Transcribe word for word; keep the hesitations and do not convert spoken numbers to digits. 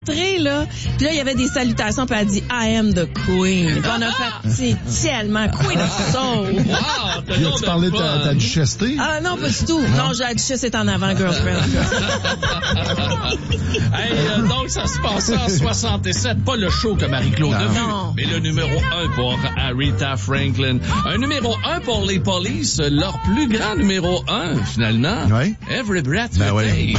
Là, puis là, il y avait des salutations, puis elle a dit I am the queen. Puis on a fait, c'est tellement Queen of Soul. Wow, t'as tu parlais de ta, ta duchesseté? Ah non, pas du tout. Non, non j'ai la duchesse est en avant, girlfriend. Hey, euh, donc, ça se passait en soixante-sept. Pas le show que Marie-Claude a vu, non. mais le numéro un pour Aretha Franklin. Un numéro un pour les Police, leur plus grand numéro un, finalement. Ouais. Every Breath Ben You ouais. Take.